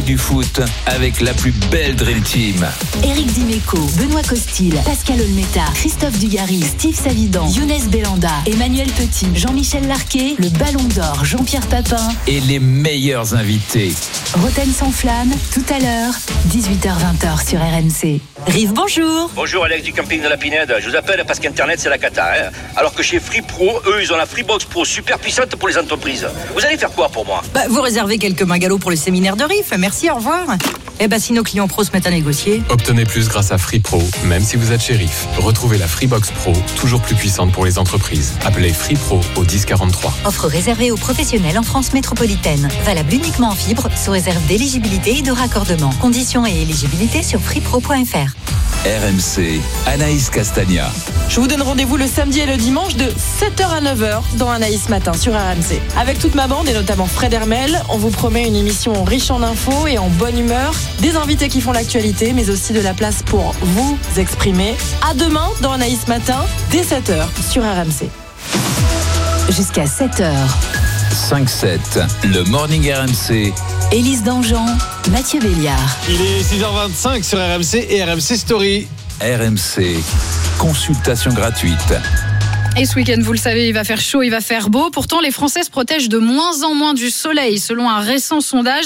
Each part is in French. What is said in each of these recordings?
Du foot avec la plus belle Dream Team. Éric Dimeco, Benoît Costil, Pascal Olmeta, Christophe Dugarry, Steve Savidan, Younes Belanda, Emmanuel Petit, Jean-Michel Larquet, le Ballon d'Or, Jean-Pierre Papin et les meilleurs invités. Roten sans flamme, tout à l'heure, 18h-20h sur RMC. Rive, bonjour. Bonjour Alex du camping de la Pinède. Je vous appelle parce qu'Internet c'est la cata. Alors que chez Free Pro, eux ils ont la Freebox Pro super puissante pour les entreprises. Vous allez faire quoi pour moi ? Vous réservez quelques magalots pour le séminaire de RIF. Merci, au revoir. Si nos clients pros se mettent à négocier. Obtenez plus grâce à Free Pro, même si vous êtes chez RIF. Retrouvez la Freebox Pro, toujours plus puissante pour les entreprises. Appelez Free Pro au 1043. Offre réservée aux professionnels en France métropolitaine. Valable uniquement en fibre, sous réserve d'éligibilité et de raccordement. Conditions et éligibilité sur freepro.fr. RMC, Anaïs Castagna. Je vous donne rendez-vous le samedi et le dimanche de 7h à 9h dans Anaïs Matin sur RMC. Avec toute ma bande et notamment Fred Hermel, on vous promet une émission riche en infos et en bonne humeur, des invités qui font l'actualité, mais aussi de la place pour vous exprimer. À demain dans Anaïs Matin, dès 7h sur RMC. Jusqu'à 7h. 5-7, le Morning RMC. Élise Dangean, Mathieu Béliard. Il est 6h25 sur RMC et RMC Story. RMC, consultation gratuite. Et ce week-end, vous le savez, il va faire chaud, il va faire beau. Pourtant, les Français se protègent de moins en moins du soleil. Selon un récent sondage,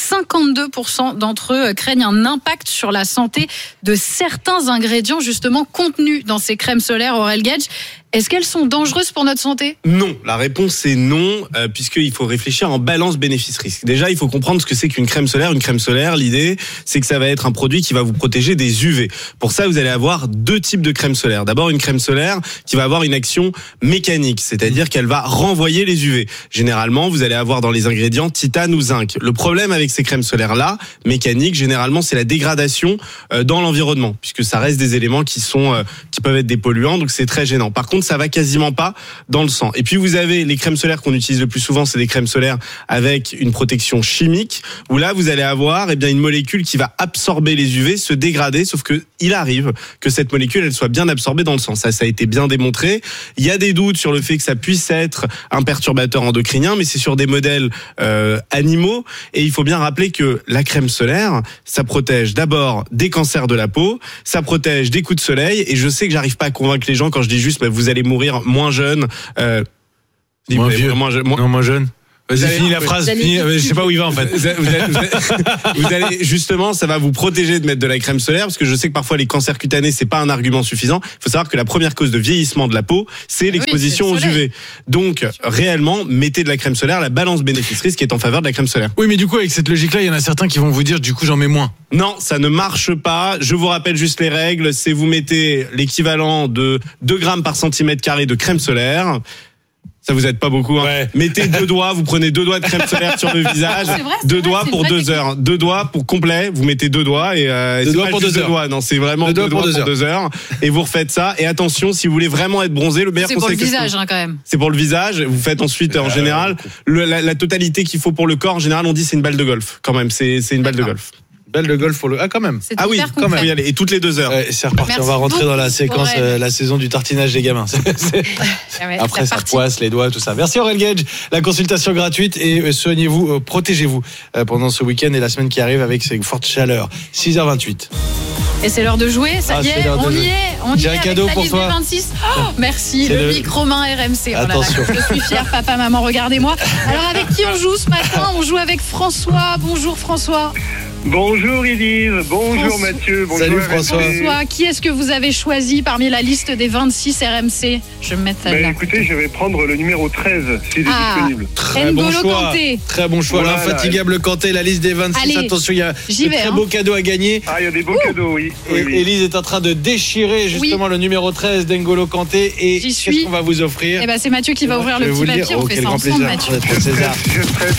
52% d'entre eux craignent un impact sur la santé de certains ingrédients justement contenus dans ces crèmes solaires. Aurel Gage, est-ce qu'elles sont dangereuses pour notre santé ? Non, la réponse est non, puisqu'il faut réfléchir en balance bénéfice-risque. Déjà, il faut comprendre ce que c'est qu'une crème solaire. Une crème solaire, l'idée, c'est que ça va être un produit qui va vous protéger des UV. Pour ça, vous allez avoir deux types de crème solaire. D'abord, une crème solaire qui va avoir une action mécanique, c'est-à-dire qu'elle va renvoyer les UV. Généralement, vous allez avoir dans les ingrédients titane ou zinc. Le problème avec ces crèmes solaires-là, mécaniques, généralement, c'est la dégradation dans l'environnement, puisque ça reste des éléments qui peuvent être des polluants, donc c'est très gênant. Par contre, ça va quasiment pas dans le sang. Et puis vous avez les crèmes solaires qu'on utilise le plus souvent, c'est des crèmes solaires avec une protection chimique, où là vous allez avoir une molécule qui va absorber les UV, se dégrader, sauf que il arrive que cette molécule elle soit bien absorbée dans le sang. Ça a été bien démontré. Il y a des doutes sur le fait que ça puisse être un perturbateur endocrinien, mais c'est sur des modèles animaux. Et il faut bien rappeler que la crème solaire, ça protège d'abord des cancers de la peau, ça protège des coups de soleil. Et je sais que j'arrive pas à convaincre les gens quand je dis juste vous allez mourir moins jeune, moins vieux, moins jeune. Vas-y, finis la phrase. Je sais pas où il va en fait. Vous allez justement, ça va vous protéger de mettre de la crème solaire, parce que je sais que parfois les cancers cutanés c'est pas un argument suffisant. Il faut savoir que la première cause de vieillissement de la peau, c'est l'exposition aux UV. Donc réellement, mettez de la crème solaire. La balance bénéfice-risque est en faveur de la crème solaire. Oui, mais du coup avec cette logique-là, il y en a certains qui vont vous dire du coup j'en mets moins. Non, ça ne marche pas. Je vous rappelle juste les règles. C'est vous mettez l'équivalent de 2 grammes par centimètre carré de crème solaire. Ça vous aide pas beaucoup, hein. Ouais. Mettez 2 doigts, vous prenez 2 doigts de crème solaire sur le visage. 2 doigts pour 2 heures. 2 doigts pour complet, vous mettez 2 doigts et 2 doigts pour 2 heures. Doigts. Non, c'est vraiment 2 doigts pour 2 heures. Et vous refaites ça. Et attention, si vous voulez vraiment être bronzé, le meilleur conseil. C'est pour le visage, quand même. C'est pour le visage. Vous faites ensuite, en général, la totalité qu'il faut pour le corps. En général, on dit c'est une balle de golf. Quand même, c'est une balle de golf. Balle de golf pour le. Ah, quand même. Ah oui, quand même. Et toutes les 2 heures. C'est reparti. Merci on va rentrer beaucoup, dans la séquence, la saison du tartinage des gamins. Après, ça poisse les doigts, tout ça. Merci Aurel Gage. La consultation gratuite et soignez-vous, protégez-vous pendant ce week-end et la semaine qui arrive avec ces fortes chaleurs. 6h28. Et c'est l'heure de jouer, ça y est, on y est. J'ai un cadeau pour toi. 26. Oh, merci, le micro main RMC. Attention. Je suis fière, papa, maman, regardez-moi. Alors avec qui on joue ce matin ? On joue avec François. Bonjour François. Bonjour Élise, bonjour Mathieu, bonjour. Salut François. François, qui est-ce que vous avez choisi parmi la liste des 26 RMC ? Je vais me mettre celle-là. Écoutez, je vais prendre le numéro 13, s'il est disponible. Très bon choix. Kanté. Très bon choix. Voilà, L'infatigable Kanté, la liste des 26. Allez, attention, il y a de très beaux cadeaux à gagner. Ah, il y a des beaux cadeaux, oui. Élise est en train de déchirer justement le numéro 13 d'Ngolo Kanté. Et qu'est-ce qu'on va vous offrir ? C'est Mathieu qui va ouvrir le petit papier. On fait ça ensemble, Mathieu. Je stresse.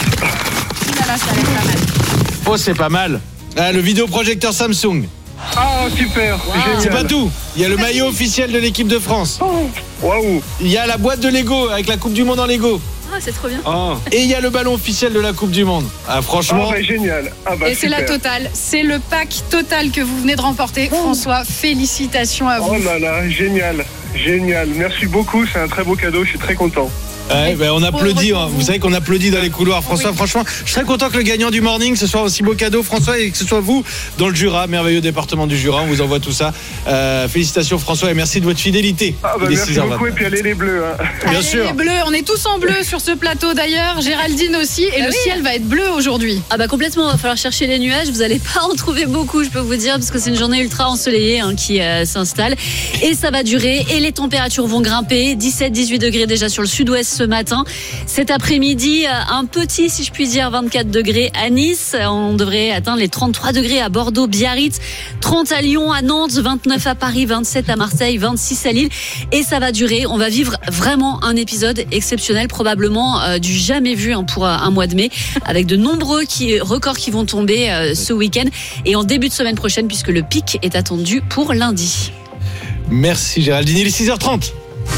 Ça a l'air pas mal. Oh, c'est pas mal. Ah, le vidéoprojecteur Samsung. Ah, super. Wow. Génial. C'est pas tout. Il y a le maillot officiel de l'équipe de France. Waouh. Il y a la boîte de Lego avec la Coupe du Monde en Lego. Ah, c'est trop bien. Et il y a le ballon officiel de la Coupe du Monde. Ah, franchement. Génial. Et c'est la totale. C'est le pack total que vous venez de remporter. François, félicitations à vous. Oh là là, génial. Merci beaucoup. C'est un très beau cadeau. Je suis très content. On applaudit, vous savez qu'on applaudit dans les couloirs. François, franchement, je serais content que le gagnant du morning, ce soit aussi beau cadeau, François, et que ce soit vous dans le Jura, merveilleux département du Jura. On vous envoie tout ça. Félicitations François et merci de votre fidélité. Merci beaucoup et puis allez les bleus. Bien sûr. Les bleus, on est tous en bleu sur ce plateau d'ailleurs. Géraldine aussi, et le ciel va être bleu aujourd'hui. Complètement, il va falloir chercher les nuages. Vous n'allez pas en trouver beaucoup, je peux vous dire, parce que c'est une journée ultra ensoleillée qui s'installe. Et ça va durer, et les températures vont grimper. 17-18 degrés déjà sur le sud-ouest ce matin. Cet après-midi, un petit, si je puis dire, 24 degrés à Nice. On devrait atteindre les 33 degrés à Bordeaux, Biarritz, 30 à Lyon, à Nantes, 29 à Paris, 27 à Marseille, 26 à Lille. Et ça va durer. On va vivre vraiment un épisode exceptionnel, probablement du jamais vu pour un mois de mai, avec de nombreux records qui vont tomber ce week-end et en début de semaine prochaine, puisque le pic est attendu pour lundi. Merci Géraldine, il est 6h30.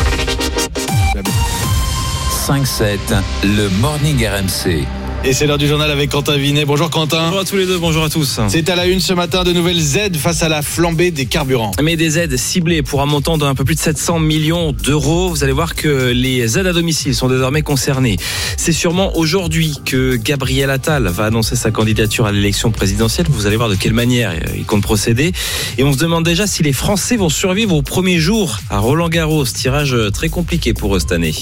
5-7, le morning RMC. Et c'est l'heure du journal avec Quentin Vinet. Bonjour Quentin. Bonjour à tous les deux, bonjour à tous. C'est à la une ce matin, de nouvelles aides face à la flambée des carburants. Mais des aides ciblées pour un montant d'un peu plus de 700 millions d'euros. Vous allez voir que les aides à domicile sont désormais concernées. C'est sûrement aujourd'hui que Gabriel Attal va annoncer sa candidature à l'élection présidentielle. Vous allez voir de quelle manière il compte procéder. Et on se demande déjà si les Français vont survivre au premier jour à Roland-Garros. Tirage très compliqué pour eux cette année.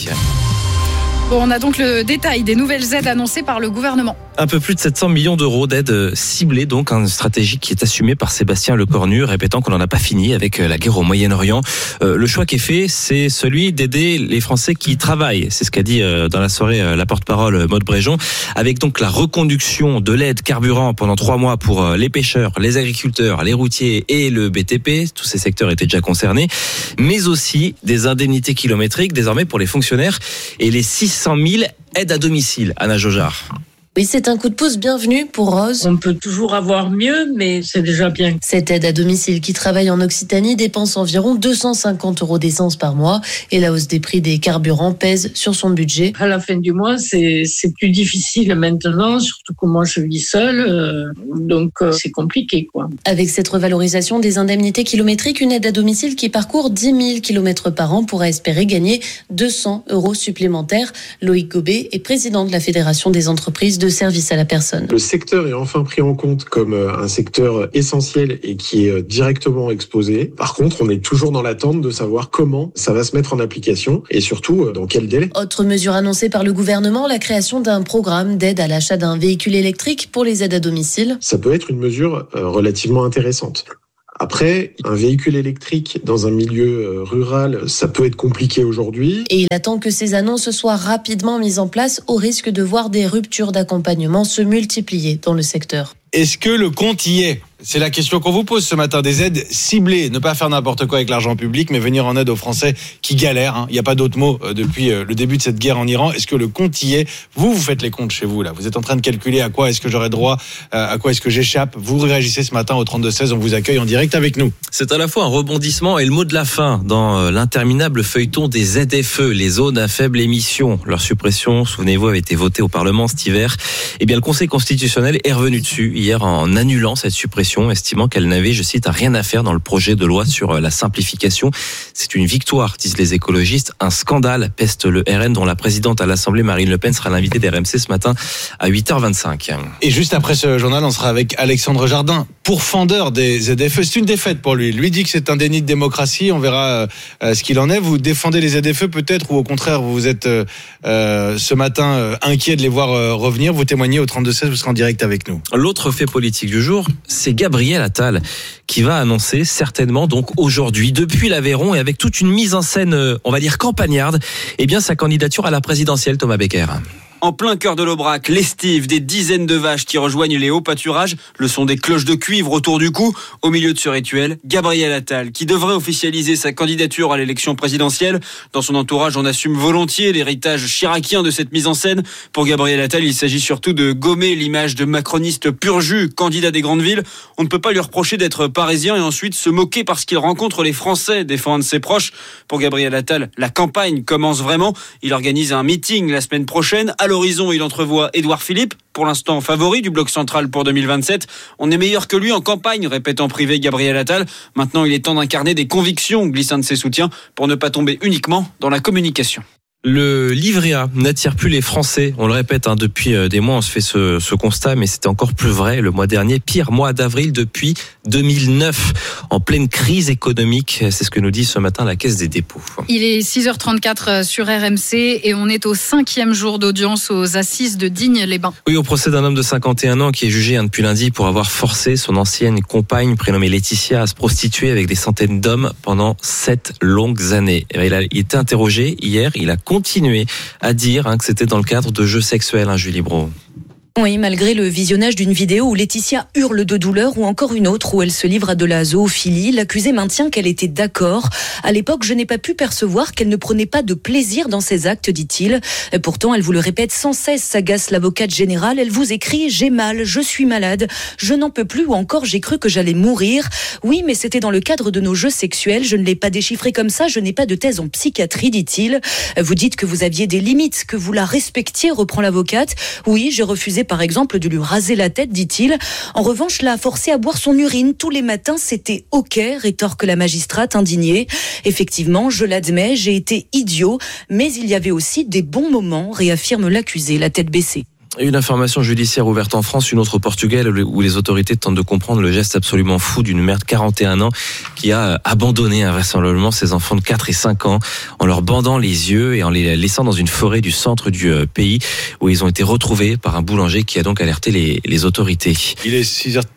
Bon, on a donc le détail des nouvelles aides annoncées par le gouvernement. Un peu plus de 700 millions d'euros d'aides ciblées, donc une stratégie qui est assumée par Sébastien Lecornu, répétant qu'on n'en a pas fini avec la guerre au Moyen-Orient. Le choix qui est fait, c'est celui d'aider les Français qui travaillent. C'est ce qu'a dit dans la soirée la porte-parole Maude Bréjon, avec donc la reconduction de l'aide carburant pendant 3 mois pour les pêcheurs, les agriculteurs, les routiers et le BTP. Tous ces secteurs étaient déjà concernés, mais aussi des indemnités kilométriques désormais pour les fonctionnaires et les 600 000 aides à domicile. Anna Jojard. Oui, c'est un coup de pouce bienvenu pour Rose. On peut toujours avoir mieux, mais c'est déjà bien. Cette aide à domicile qui travaille en Occitanie dépense environ 250 € d'essence par mois et la hausse des prix des carburants pèse sur son budget. À la fin du mois, c'est plus difficile maintenant, surtout que moi je vis seule, donc c'est compliqué, quoi. Avec cette revalorisation des indemnités kilométriques, une aide à domicile qui parcourt 10 000 km par an pourra espérer gagner 200 € supplémentaires. Loïc Gobet est président de la Fédération des entreprises de service à la personne. Le secteur est enfin pris en compte comme un secteur essentiel et qui est directement exposé. Par contre, on est toujours dans l'attente de savoir comment ça va se mettre en application et surtout dans quel délai. Autre mesure annoncée par le gouvernement, la création d'un programme d'aide à l'achat d'un véhicule électrique pour les aides à domicile. Ça peut être une mesure relativement intéressante. Après, un véhicule électrique dans un milieu rural, ça peut être compliqué aujourd'hui. Et il attend que ces annonces soient rapidement mises en place au risque de voir des ruptures d'accompagnement se multiplier dans le secteur. Est-ce que le compte y est ? C'est la question qu'on vous pose ce matin. Des aides ciblées, ne pas faire n'importe quoi avec l'argent public, mais venir en aide aux Français qui galèrent. Il n'y a pas d'autre mot depuis le début de cette guerre en Iran. Est-ce que le compte y est ? Vous faites les comptes chez vous, là. Vous êtes en train de calculer à quoi est-ce que j'aurai droit, à quoi est-ce que j'échappe. Vous réagissez ce matin au 32-16. On vous accueille en direct avec nous. C'est à la fois un rebondissement et le mot de la fin dans l'interminable feuilleton des ZFE, les zones à faible émission. Leur suppression, souvenez-vous, avait été votée au Parlement cet hiver. Eh bien, le Conseil constitutionnel est revenu dessus hier en annulant cette suppression, estimant qu'elle n'avait, je cite, rien à faire dans le projet de loi sur la simplification. C'est une victoire, disent les écologistes. Un scandale, peste le RN, dont la présidente à l'Assemblée, Marine Le Pen, sera l'invitée d'RMC ce matin à 8h25. Et juste après ce journal, on sera avec Alexandre Jardin, pourfendeur des ZFE. C'est une défaite pour lui. Lui dit que c'est un déni de démocratie. On verra ce qu'il en est. Vous défendez les ZFE peut-être, ou au contraire, vous êtes ce matin inquiet de les voir revenir. Vous témoignez au 32-16, vous serez en direct avec nous. L'autre fait politique du jour, c'est Gabriel Attal qui va annoncer certainement donc aujourd'hui, depuis l'Aveyron et avec toute une mise en scène, on va dire campagnarde, eh bien sa candidature à la présidentielle, Thomas Becker. En plein cœur de l'Aubrac, l'estive, des dizaines de vaches qui rejoignent les hauts pâturages, le son des cloches de cuivre autour du cou. Au milieu de ce rituel, Gabriel Attal, qui devrait officialiser sa candidature à l'élection présidentielle. Dans son entourage, on assume volontiers l'héritage chiracien de cette mise en scène. Pour Gabriel Attal, il s'agit surtout de gommer l'image de macroniste pur jus, candidat des grandes villes. On ne peut pas lui reprocher d'être parisien et ensuite se moquer parce qu'il rencontre les Français, défend un de ses proches. Pour Gabriel Attal, la campagne commence vraiment. Il organise un meeting la semaine prochaine. À l'horizon, il entrevoit Édouard Philippe, pour l'instant favori du bloc central pour 2027. On est meilleur que lui en campagne, répète en privé Gabriel Attal. Maintenant, il est temps d'incarner des convictions, glisse un de ses soutiens, pour ne pas tomber uniquement dans la communication. Le livret A n'attire plus les Français. On le répète, depuis des mois, on se fait ce constat, mais c'était encore plus vrai le mois dernier. Pire mois d'avril depuis 2009, en pleine crise économique. C'est ce que nous dit ce matin la Caisse des dépôts. Il est 6h34 sur RMC et on est au 5e jour d'audience aux assises de Digne-les-Bains. Oui, au procès d'un homme de 51 ans qui est jugé depuis lundi pour avoir forcé son ancienne compagne, prénommée Laetitia, à se prostituer avec des centaines d'hommes pendant 7 longues années. Il était interrogé hier, il a continué à dire que c'était dans le cadre de jeux sexuels, Julie Brault. Oui, malgré le visionnage d'une vidéo où Laetitia hurle de douleur ou encore une autre où elle se livre à de la zoophilie, l'accusée maintient qu'elle était d'accord. À l'époque, je n'ai pas pu percevoir qu'elle ne prenait pas de plaisir dans ses actes, dit-il. Pourtant, elle vous le répète sans cesse, s'agace l'avocate générale. Elle vous écrit « J'ai mal, je suis malade, je n'en peux plus » ou encore « J'ai cru que j'allais mourir ». Oui, mais c'était dans le cadre de nos jeux sexuels. Je ne l'ai pas déchiffré comme ça, je n'ai pas de thèse en psychiatrie, dit-il. Vous dites que vous aviez des limites, que vous la respectiez, reprend l'avocate. Oui, j'ai refusé par exemple de lui raser la tête, dit-il. En revanche, l'a forcé à boire son urine tous les matins, c'était ok, rétorque la magistrate indignée. Effectivement, je l'admets, j'ai été idiot, mais il y avait aussi des bons moments, réaffirme l'accusé, la tête baissée. Une information judiciaire ouverte en France, une autre au Portugal, où les autorités tentent de comprendre le geste absolument fou d'une mère de 41 ans qui a abandonné invraisemblablement ses enfants de 4 et 5 ans en leur bandant les yeux et en les laissant dans une forêt du centre du pays où ils ont été retrouvés par un boulanger qui a donc alerté les autorités. Il est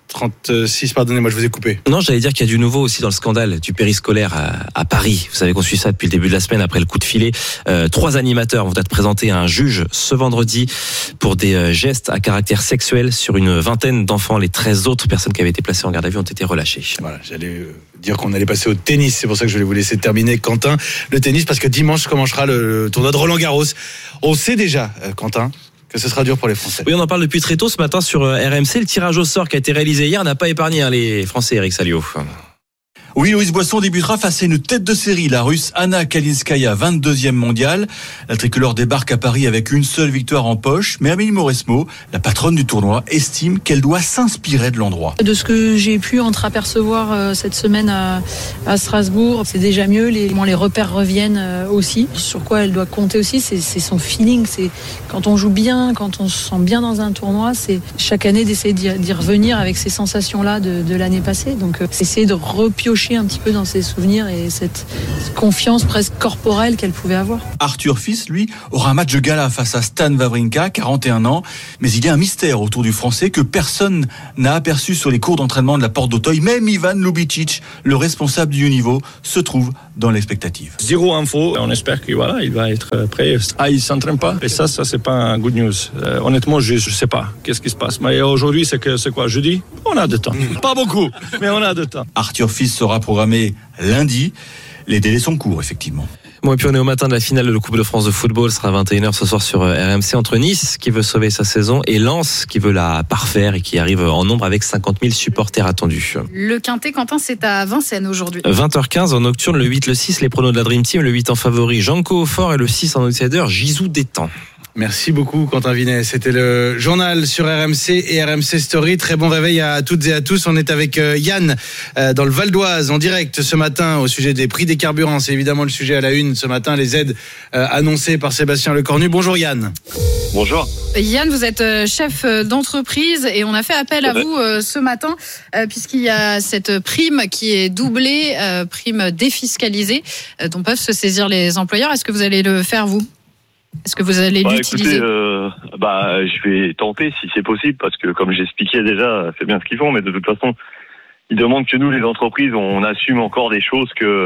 6h36, pardonnez-moi, je vous ai coupé. Non, j'allais dire qu'il y a du nouveau aussi dans le scandale du périscolaire à Paris. Vous savez qu'on suit ça depuis le début de la semaine après le coup de filet. 3 animateurs vont être présentés à un juge ce vendredi pour des gestes à caractère sexuel sur une vingtaine d'enfants. Les 13 autres personnes qui avaient été placées en garde à vue ont été relâchées. Voilà, j'allais dire qu'on allait passer au tennis. C'est pour ça que je voulais vous laisser terminer, Quentin, le tennis, parce que dimanche commencera le tournoi de Roland-Garros. On sait déjà, Quentin, que ce sera dur pour les Français. Oui, on en parle depuis très tôt ce matin sur RMC. Le tirage au sort qui a été réalisé hier n'a pas épargné les Français, Eric Salio. Oui, Louise Boisson débutera face à une tête de série, la Russe Anna Kalinskaya, 22e mondiale. La tricolore débarque à Paris avec une seule victoire en poche, mais Amélie Mauresmo, la patronne du tournoi, estime qu'elle doit s'inspirer de l'endroit. De ce que j'ai pu entreapercevoir cette semaine à Strasbourg, c'est déjà mieux, les repères reviennent aussi. Sur quoi elle doit compter aussi, c'est son feeling, c'est quand on joue bien, quand on se sent bien dans un tournoi, c'est chaque année d'essayer d'y revenir avec ces sensations-là de l'année passée. Donc c'est essayer de repiocher un petit peu dans ses souvenirs et cette confiance presque corporelle qu'elle pouvait avoir. Arthur Fils, lui, aura un match de gala face à Stan Wawrinka, 41 ans, mais il y a un mystère autour du Français que personne n'a aperçu sur les cours d'entraînement de la Porte d'Auteuil. Même Ivan Lubicic, le responsable du haut niveau, se trouve dans l'expectative. Zéro info, on espère qu'il va être prêt. Il s'entraîne pas, et ça c'est pas un good news. Honnêtement, je sais pas qu'est-ce qui se passe. Mais aujourd'hui, c'est quoi, jeudi? On a de temps. Pas beaucoup, mais on a de temps. Arthur Fils sera programmé lundi. Les délais sont courts, effectivement. Bon, et puis on est au matin de la finale de la Coupe de France de football. Ce sera 21h ce soir sur RMC entre Nice qui veut sauver sa saison et Lens qui veut la parfaire et qui arrive en nombre avec 50 000 supporters attendus. Le Quintet, Quentin, c'est à Vincennes aujourd'hui. 20h15 en nocturne, le 8, le 6, les pronos de la Dream Team, le 8 en favori, Janko au fort et le 6 en outsider, Gisou Détang. Merci beaucoup Quentin Vinet, c'était le journal sur RMC et RMC Story. Très bon réveil à toutes et à tous. On est avec Yann dans le Val d'Oise en direct ce matin au sujet des prix des carburants. C'est évidemment le sujet à la une ce matin, les aides annoncées par Sébastien Lecornu. Bonjour Yann. Bonjour. Yann, vous êtes chef d'entreprise et on a fait appel à vous ce matin puisqu'il y a cette prime qui est doublée, prime défiscalisée dont peuvent se saisir les employeurs. Est-ce que vous allez le faire vous ? Est-ce que vous allez l'utiliser ? Je vais tenter si c'est possible parce que comme j'expliquais déjà, c'est bien ce qu'ils font, mais de toute façon, ils demandent que nous, les entreprises, on assume encore des choses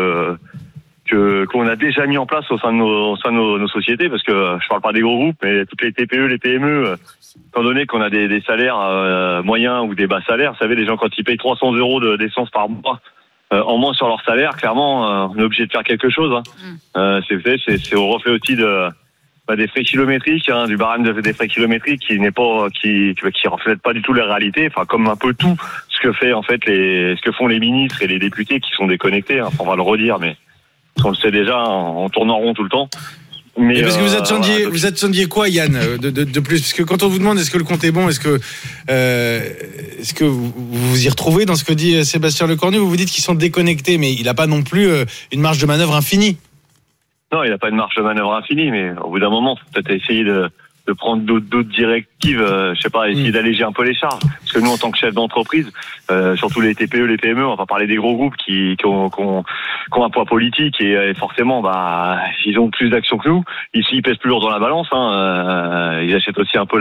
qu'on a déjà mis en place au sein de nos sociétés, parce que je parle pas des gros groupes, mais toutes les TPE, les PME, étant donné qu'on a des salaires moyens ou des bas salaires, vous savez, les gens quand ils payent 300 € d'essence par mois en moins sur leur salaire, clairement, on est obligé de faire quelque chose. C'est au reflet aussi des frais kilométriques, du barème des frais kilométriques qui reflète pas du tout la réalité, enfin comme un peu tout ce que font les ministres et les députés qui sont déconnectés, on va le redire, mais on le sait déjà, on tourne en rond tout le temps. Mais parce que vous attendiez quoi, Yann, de plus? Parce que quand on vous demande est-ce que le compte est bon, est-ce que vous vous y retrouvez dans ce que dit Sébastien Lecornu? Vous vous dites qu'ils sont déconnectés, mais il n'a pas non plus une marge de manœuvre infinie. Non, il n'a pas de marge de manœuvre infinie, mais au bout d'un moment, faut peut-être essayer de prendre d'autres directives, je sais pas, essayer d'alléger un peu les charges. Parce que nous, en tant que chef d'entreprise, surtout les TPE, les PME, on va pas parler des gros groupes qui ont un poids politique et forcément, ils ont plus d'actions que nous. Ici, ils pèsent plus lourd dans la balance. Ils achètent aussi un peu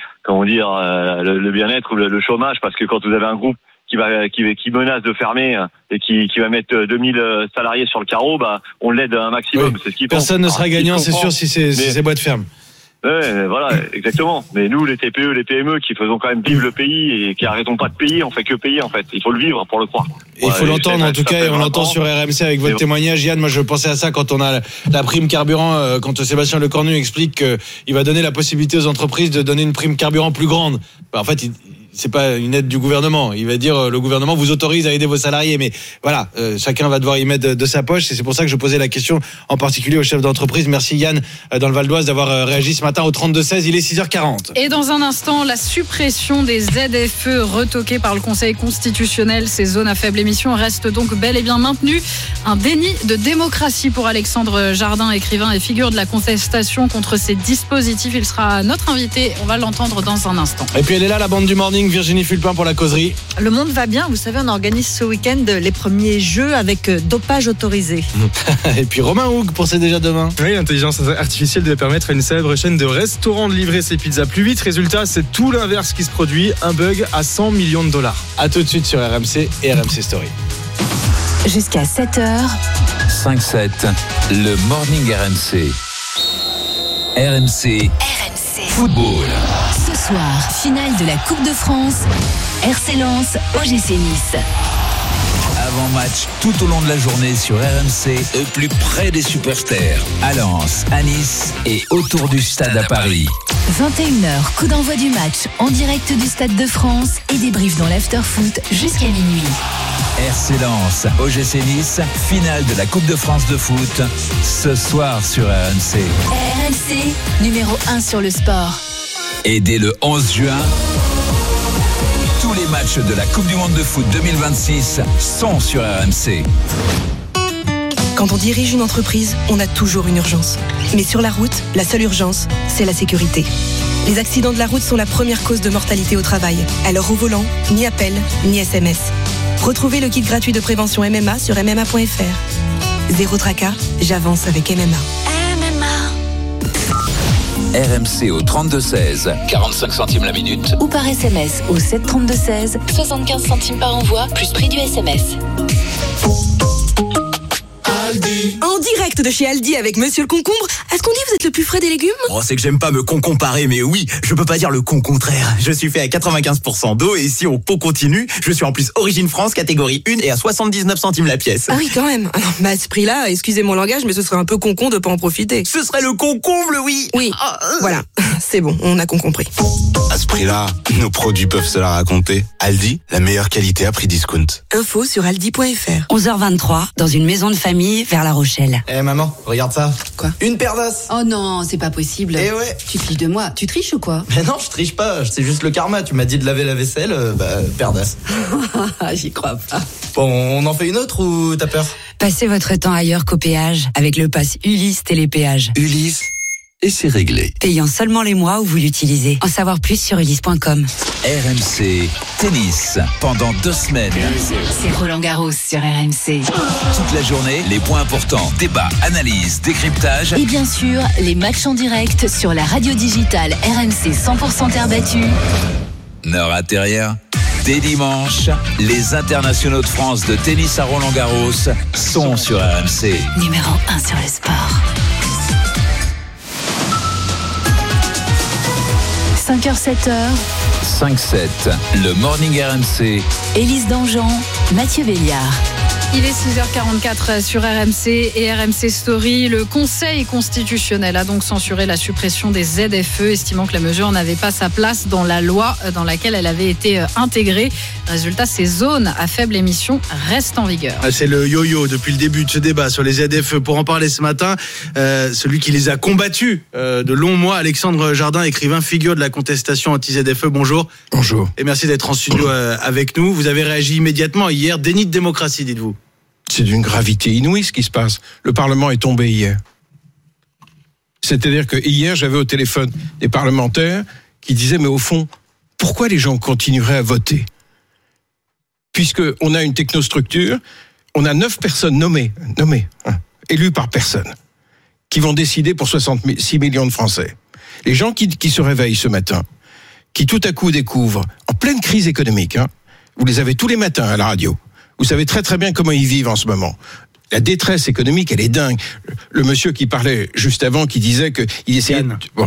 le bien-être ou le chômage, parce que quand vous avez un groupe qui menace de fermer et qui va mettre 2000 salariés sur le carreau, on l'aide un maximum. Oui. C'est ce qu'ils Personne ne sera gagnant, c'est sûr, si ces boîtes ferment. Ouais, voilà, exactement. Mais nous, les TPE, les PME, qui faisons quand même vivre le pays et qui arrêtons pas de payer, on fait que payer en fait. Il faut le vivre pour le croire. Et il faut l'entendre en tout cas, et on l'entend sur RMC avec votre témoignage, Yann. Moi, je pensais à ça quand on a la prime carburant, quand Sébastien Lecornu explique qu'il va donner la possibilité aux entreprises de donner une prime carburant plus grande. En fait, c'est pas une aide du gouvernement. Il va dire le gouvernement vous autorise à aider vos salariés, mais voilà, chacun va devoir y mettre de sa poche. Et c'est pour ça que je posais la question en particulier aux chefs d'entreprise. Merci Yann dans le Val d'Oise d'avoir réagi ce matin au 32-16. Il est 6h40. Et dans un instant, la suppression des ZFE retoquée par le Conseil constitutionnel. Ces zones à faible émission restent donc bel et bien maintenues. Un déni de démocratie pour Alexandre Jardin, écrivain et figure de la contestation contre ces dispositifs. Il sera notre invité. On va l'entendre dans un instant. Et puis elle est là, la bande du morning. Virginie Fulpin pour la causerie. Le monde va bien, vous savez, on organise ce week-end les premiers jeux avec dopage autorisé. Et puis Romain Houg pour C'est déjà demain. Oui, l'intelligence artificielle devait permettre à une célèbre chaîne de restaurants de livrer ses pizzas plus vite. Résultat, c'est tout l'inverse qui se produit, un bug à $100 millions. A tout de suite sur RMC et RMC Story. Jusqu'à 7h. 5-7, le morning RMC. RMC. Football. Ce soir, finale de la Coupe de France. RC Lens, OGC Nice. Avant-match tout au long de la journée sur RMC, au plus près des supporters. À Lens, à Nice et autour du stade à Paris. 21h, coup d'envoi du match en direct du Stade de France et débrief dans l'after-foot jusqu'à minuit. RC Lens, OGC Nice, finale de la Coupe de France de foot, ce soir sur RMC. RMC, numéro 1 sur le sport. Et dès le 11 juin, tous les matchs de la Coupe du Monde de foot 2026 sont sur RMC. Quand on dirige une entreprise, on a toujours une urgence. Mais sur la route, la seule urgence, c'est la sécurité. Les accidents de la route sont la première cause de mortalité au travail. Alors au volant, ni appel, ni SMS. Retrouvez le kit gratuit de prévention MMA sur MMA.fr. Zéro tracas, j'avance avec MMA. RMC au 32-16, 45 centimes la minute. Ou par SMS au 732-16, 75 centimes par envoi, plus prix du SMS. En direct de chez Aldi avec Monsieur le Concombre, est-ce qu'on dit vous êtes le plus frais des légumes ? Oh, c'est que j'aime pas me comparer, mais oui, je peux pas dire le contraire. Je suis fait à 95% d'eau et si on continue, je suis en plus Origine France, catégorie 1 et à 79 centimes la pièce. Ah oui, quand même. À ce prix-là, excusez mon langage, mais ce serait un peu concon de pas en profiter. Ce serait le concombre, oui. Oui, voilà, c'est bon, on a compris. À ce prix-là, nos produits peuvent se la raconter. Aldi, la meilleure qualité à prix discount. Info sur aldi.fr. 11h23, dans une maison de famille vers La Rochelle. Eh maman, regarde ça. Quoi ? Une paire d'os. Oh non, c'est pas possible. Eh ouais. Tu te fiches de moi. Tu triches ou quoi ? Mais non, je triche pas. C'est juste le karma. Tu m'as dit de laver la vaisselle, paire d'os. J'y crois pas. Bon, on en fait une autre ou t'as peur ? Passez votre temps ailleurs qu'au péage avec le pass Ulysse Télépéage. Ulysse, et c'est réglé. Payant seulement les mois où vous l'utilisez. En savoir plus sur ulysse.com. RMC Tennis, pendant 2 semaines. C'est Roland Garros sur RMC. Toute la journée, les points importants, débats, analyses, décryptage. Et bien sûr, les matchs en direct sur la radio digitale RMC 100% terre battue. Ne ratez rien. Dès dimanche, les internationaux de France de tennis à Roland Garros sont sur RMC. Numéro 1 sur le sport. 5h, 7h. 5-7, le morning RMC. Élise Dangean, Mathieu Béliard. Il est 6h44 sur RMC et RMC Story. Le Conseil constitutionnel a donc censuré la suppression des ZFE, estimant que la mesure n'avait pas sa place dans la loi dans laquelle elle avait été intégrée. Résultat, ces zones à faible émission restent en vigueur. C'est le yo-yo depuis le début de ce débat sur les ZFE. Pour en parler ce matin, celui qui les a combattus de longs mois, Alexandre Jardin, écrivain, figure de la contestation anti-ZFE. Bonjour. Bonjour. Et merci d'être en studio avec nous. Vous avez réagi immédiatement hier. Déni de démocratie, dites-vous. C'est d'une gravité inouïe ce qui se passe. Le Parlement est tombé hier. C'est-à-dire que hier, j'avais au téléphone des parlementaires qui disaient, mais au fond, pourquoi les gens continueraient à voter ? Puisqu'on a une technostructure, on a 9 personnes nommées, élues par personne, qui vont décider pour 66 millions de Français. Les gens qui se réveillent ce matin, qui tout à coup découvrent, en pleine crise économique, vous les avez tous les matins à la radio, vous savez très très bien comment ils vivent en ce moment. La détresse économique, elle est dingue. Le monsieur qui parlait juste avant, qui disait qu'il essayait... Bon,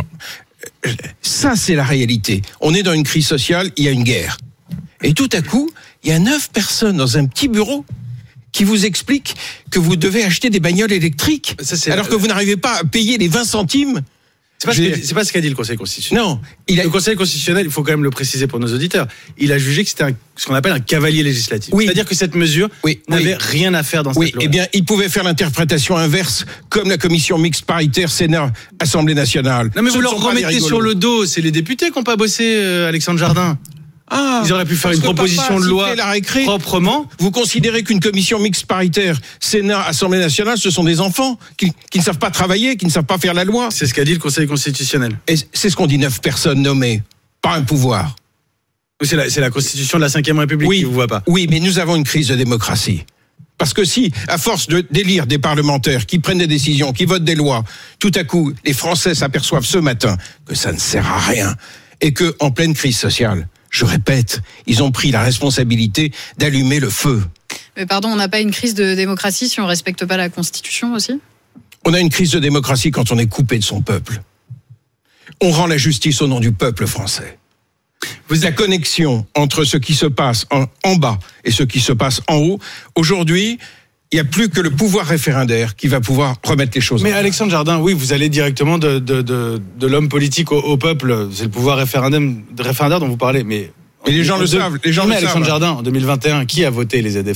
ça, c'est la réalité. On est dans une crise sociale, il y a une guerre. Et tout à coup, il y a 9 personnes dans un petit bureau qui vous expliquent que vous devez acheter des bagnoles électriques, alors que vous n'arrivez pas à payer les 20 centimes. C'est pas ce qu'a dit le Conseil constitutionnel. Non. Le Conseil constitutionnel, il faut quand même le préciser pour nos auditeurs, il a jugé que c'était ce qu'on appelle un cavalier législatif. Oui. C'est-à-dire que cette mesure n'avait rien à faire dans cette loi. Eh bien, il pouvait faire l'interprétation inverse, comme la commission mixte paritaire Sénat-Assemblée nationale. Non mais vous leur remettez sur le dos, c'est les députés qui n'ont pas bossé, Alexandre Jardin. Ils auraient pu faire une proposition de loi proprement. Vous considérez qu'une commission mixte paritaire, Sénat, Assemblée nationale, ce sont des enfants qui ne savent pas travailler, qui ne savent pas faire la loi. C'est ce qu'a dit le Conseil constitutionnel. Et c'est ce qu'on dit, 9 personnes nommées, pas un pouvoir. C'est la Constitution de la Ve République qui vous voit pas. Oui, mais nous avons une crise de démocratie. Parce que si, à force d'élire des parlementaires qui prennent des décisions, qui votent des lois, tout à coup, les Français s'aperçoivent ce matin que ça ne sert à rien. Et que, en pleine crise sociale, je répète, ils ont pris la responsabilité d'allumer le feu. Mais pardon, on n'a pas une crise de démocratie si on ne respecte pas la Constitution aussi ? On a une crise de démocratie quand on est coupé de son peuple. On rend la justice au nom du peuple français. La connexion entre ce qui se passe en bas et ce qui se passe en haut, aujourd'hui, il n'y a plus que le pouvoir référendaire qui va pouvoir remettre les choses. Mais Alexandre Jardin, oui, vous allez directement de l'homme politique au peuple. C'est le pouvoir référendaire dont vous parlez. Mais les gens le savent. Alexandre Jardin, en 2021, qui a voté les ZFE ?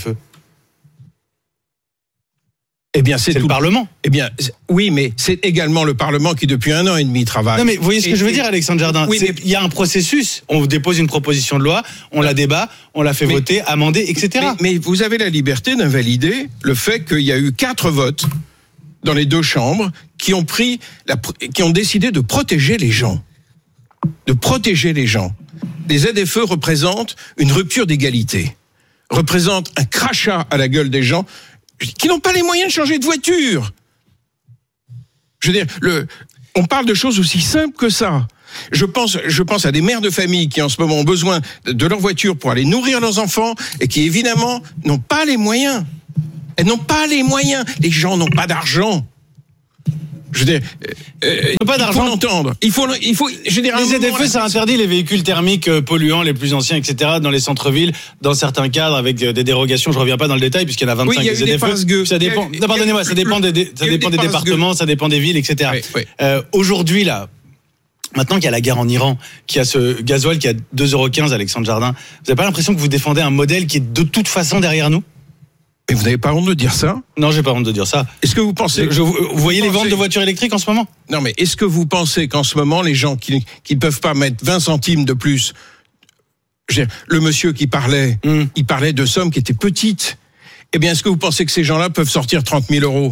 Eh bien, c'est le Parlement. Eh bien, oui, mais c'est également le Parlement qui, depuis 1 an et demi, travaille. Non, mais vous voyez ce que je veux dire, Alexandre Jardin ? Oui, il y a un processus. On dépose une proposition de loi, on la débat, on la fait voter, amender, etc. Mais vous avez la liberté d'invalider le fait qu'il y a eu 4 votes dans les 2 chambres qui ont décidé de protéger les gens. De protéger les gens. Les ZFE représentent une rupture d'égalité. Représentent un crachat à la gueule des gens qui n'ont pas les moyens de changer de voiture. Je veux dire, on parle de choses aussi simples que ça. Je pense à des mères de famille qui en ce moment ont besoin de leur voiture pour aller nourrir leurs enfants et qui évidemment n'ont pas les moyens. Elles n'ont pas les moyens. Les gens n'ont pas d'argent. Je veux dire, pas d'argent. Il faut l'entendre. Il faut. Je veux dire, les ZFE, ça interdit les véhicules thermiques polluants les plus anciens, etc. dans les centres-villes, dans certains cadres avec des dérogations. Je reviens pas dans le détail puisqu'il y en a 25 des ZFE. Ça dépend. Non, pardonnez-moi, ça dépend des départements, ça dépend des villes, etc. Oui. Aujourd'hui, là, maintenant qu'il y a la guerre en Iran, qu'il y a ce gasoil qui a 2,15 €, Alexandre Jardin, vous n'avez pas l'impression que vous défendez un modèle qui est de toute façon derrière nous ? Mais vous n'avez pas honte de dire ça ? Non, j'ai pas honte de dire ça. Est-ce que vous pensez... Vous voyez les ventes de voitures électriques en ce moment ? Non, mais est-ce que vous pensez qu'en ce moment, les gens qui ne peuvent pas mettre 20 centimes de plus... Le monsieur qui parlait, il parlait de sommes qui étaient petites. Eh bien, est-ce que vous pensez que ces gens-là peuvent sortir 30 000 €,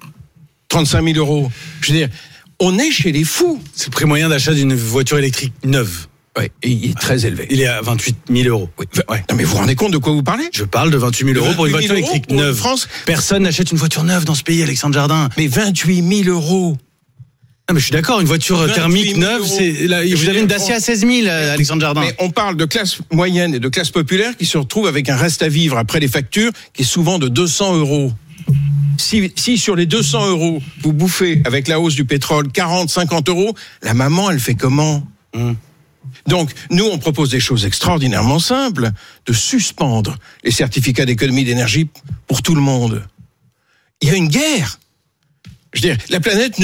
35 000 €? Je veux dire, on est chez les fous. C'est le prix moyen d'achat d'une voiture électrique neuve. Oui, et il est très élevé. Il est à 28 000 €. Oui. Ouais. Non, mais vous vous rendez compte de quoi vous parlez ? Je parle de 28 000 € pour une voiture électrique neuve. France, personne n'achète une voiture neuve dans ce pays, Alexandre Jardin. Mais 28 000 €. Non, mais je suis d'accord, une voiture thermique neuve, vous avez une Dacia à 16 000, Alexandre Jardin. Mais on parle de classe moyenne et de classe populaire qui se retrouvent avec un reste à vivre après les factures qui est souvent de 200 €. Si sur les 200 €, vous bouffez avec la hausse du pétrole 40, 50 €, la maman, elle fait comment ? Donc, nous, on propose des choses extraordinairement simples, de suspendre les certificats d'économie d'énergie pour tout le monde. Il y a une guerre. Je veux dire, la planète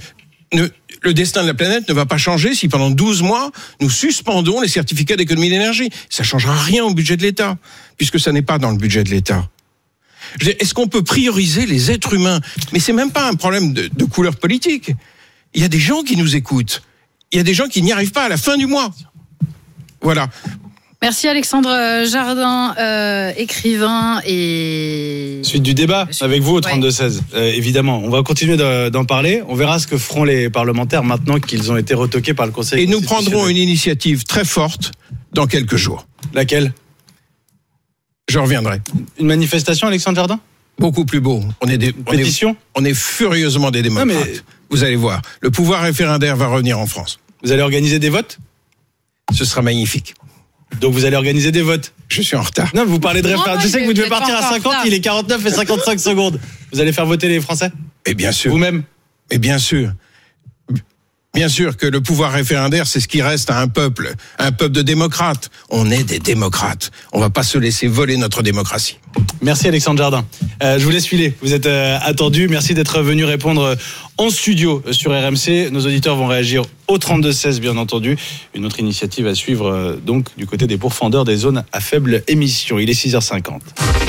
le destin de la planète ne va pas changer si pendant 12 mois, nous suspendons les certificats d'économie d'énergie. Ça ne changera rien au budget de l'État, puisque ça n'est pas dans le budget de l'État. Je veux dire, est-ce qu'on peut prioriser les êtres humains ? Mais c'est même pas un problème de couleur politique. Il y a des gens qui nous écoutent. Il y a des gens qui n'y arrivent pas à la fin du mois. Voilà. Merci Alexandre Jardin, écrivain et... Suite du débat avec vous au 32-16, évidemment. On va continuer d'en parler. On verra ce que feront les parlementaires maintenant qu'ils ont été retoqués par le Conseil constitutionnel. Et nous prendrons une initiative très forte dans quelques jours. Laquelle ? Je reviendrai. Une manifestation, Alexandre Jardin ? Beaucoup plus beau. On est furieusement des démocrates. Non, mais... Vous allez voir. Le pouvoir référendaire va revenir en France. Vous allez organiser des votes ? Ce sera magnifique. Donc vous allez organiser des votes. Je suis en retard. Non, vous parlez de référendum. Je sais que vous devez partir à 50, il est 49 et 55 secondes. Vous allez faire voter les Français ? Et bien sûr. Vous-même ? Et bien sûr. Bien sûr que le pouvoir référendaire, c'est ce qui reste à un peuple de démocrates. On est des démocrates. On va pas se laisser voler notre démocratie. Merci Alexandre Jardin. Je vous laisse filer. Vous êtes attendu. Merci d'être venu répondre en studio sur RMC. Nos auditeurs vont réagir au 32-16, bien entendu. Une autre initiative à suivre donc du côté des pourfendeurs des zones à faible émission. Il est 6h50.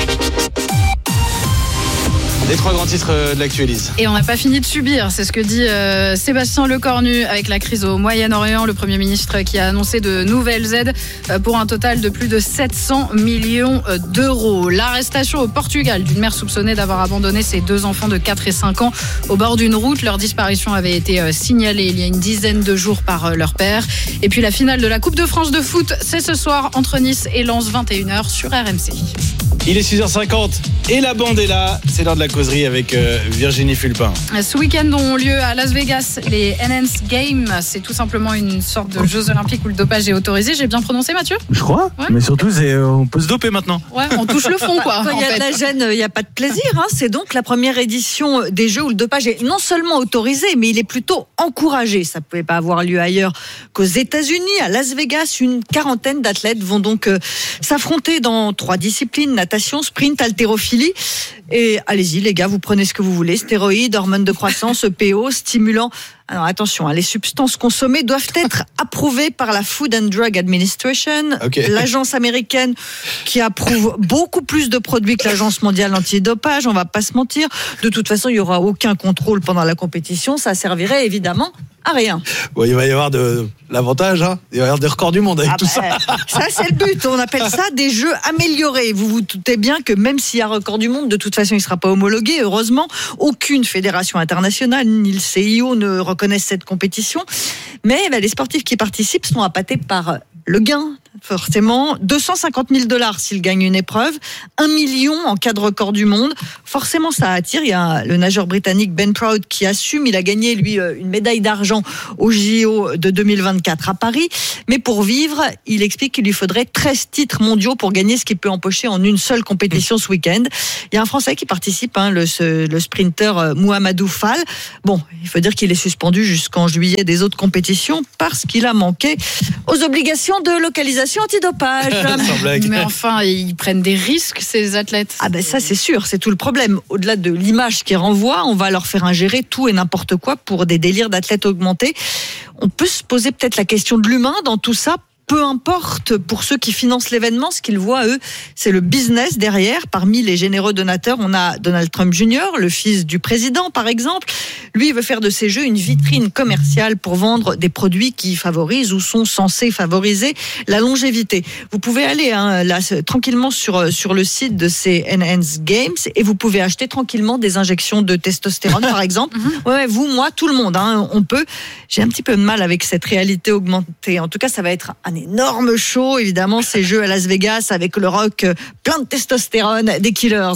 Les 3 grands titres de l'actualité. Et on n'a pas fini de subir, c'est ce que dit Sébastien Lecornu avec la crise au Moyen-Orient, le Premier ministre qui a annoncé de nouvelles aides pour un total de plus de 700 millions d'euros. L'arrestation au Portugal d'une mère soupçonnée d'avoir abandonné ses 2 enfants de 4 et 5 ans au bord d'une route. Leur disparition avait été signalée il y a une dizaine de jours par leur père. Et puis la finale de la Coupe de France de foot, c'est ce soir entre Nice et Lens, 21h sur RMC. Il est 6h50 et la bande est là. C'est l'heure de la causerie avec Virginie Fulpin. Ce week-end ont lieu à Las Vegas les Enhanced Games. C'est tout simplement une sorte de Jeux Olympiques où le dopage est autorisé. J'ai bien prononcé, Mathieu ? Je crois. Ouais. Mais surtout, on peut se doper maintenant. Ouais, on touche le fond, quoi. Quand il y a de la gêne, il n'y a pas de plaisir. C'est donc la première édition des Jeux où le dopage est non seulement autorisé, mais il est plutôt encouragé. Ça ne pouvait pas avoir lieu ailleurs qu'aux États-Unis. À Las Vegas, une quarantaine d'athlètes vont donc s'affronter dans 3 disciplines, natation, sprint, haltérophilie. Et allez-y les gars, vous prenez ce que vous voulez, stéroïdes, hormones de croissance, EPO, stimulants. Alors attention, les substances consommées doivent être approuvées par la Food and Drug Administration, l'agence américaine qui approuve beaucoup plus de produits que l'agence mondiale antidopage, on va pas se mentir. De toute façon, il y aura aucun contrôle pendant la compétition, ça servirait évidemment à rien. Bon, il va y avoir de l'avantage, il va y avoir des records du monde avec tout ça. Ça, c'est le but. On appelle ça des jeux améliorés. Vous vous doutez bien que même s'il y a record du monde, de toute façon, il ne sera pas homologué. Heureusement, aucune fédération internationale ni le CIO ne reconnaissent cette compétition. Mais les sportifs qui participent sont appâtés par le gain. Forcément, $250,000 s'il gagne une épreuve, 1 million en cas de record du monde. Forcément, ça attire. Il y a le nageur britannique Ben Proud qui assume. Il a gagné, lui, une médaille d'argent au JO de 2024 à Paris. Mais pour vivre, il explique qu'il lui faudrait 13 titres mondiaux pour gagner ce qu'il peut empocher en une seule compétition ce week-end. Il y a un Français qui participe, le sprinter Mouhamadou Fall. Bon, il faut dire qu'il est suspendu jusqu'en juillet des autres compétitions parce qu'il a manqué aux obligations de localisation antidopage. Mais enfin, ils prennent des risques, ces athlètes. Ça c'est sûr, c'est tout le problème. Au-delà de l'image qu'ils renvoient, on va leur faire ingérer tout et n'importe quoi pour des délires d'athlètes augmentés. On peut se poser peut-être la question de l'humain dans tout ça. Peu importe pour ceux qui financent l'événement, ce qu'ils voient, eux, c'est le business derrière. Parmi les généreux donateurs, on a Donald Trump Jr., le fils du président, par exemple. Lui, il veut faire de ces jeux une vitrine commerciale pour vendre des produits qui favorisent ou sont censés favoriser la longévité. Vous pouvez aller tranquillement sur le site de ces Enhanced Games et vous pouvez acheter tranquillement des injections de testostérone, par exemple. Ouais, vous, moi, tout le monde, on peut. J'ai un petit peu de mal avec cette réalité augmentée. En tout cas, ça va être un énorme show, évidemment, ces jeux à Las Vegas avec le rock plein de testostérone des Killers.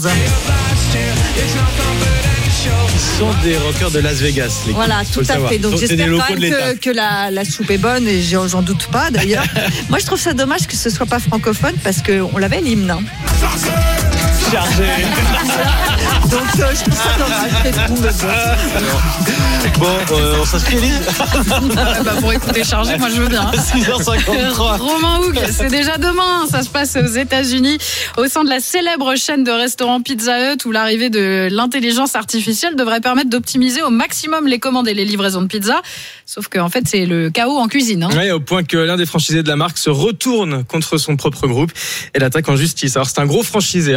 Ils sont des rockers de Las Vegas. Voilà, tout à fait. Donc j'espère quand même que la soupe est bonne et j'en doute pas d'ailleurs. Moi, je trouve ça dommage que ce soit pas francophone parce qu'on l'avait l'hymne. Chargé. Donc je trouve ça dommage. Bon, on s'inscrit, Elise. Pour écouter Chargé, moi je veux bien. 6h53. Romain Houg, c'est déjà demain. Ça se passe aux États-Unis, au sein de la célèbre chaîne de restaurants Pizza Hut, où l'arrivée de l'intelligence artificielle devrait permettre d'optimiser au maximum les commandes et les livraisons de pizza. Sauf qu'en fait, c'est le chaos en cuisine. Oui, au point que l'un des franchisés de la marque se retourne contre son propre groupe et l'attaque en justice. Alors c'est un gros franchisé, l'homme possède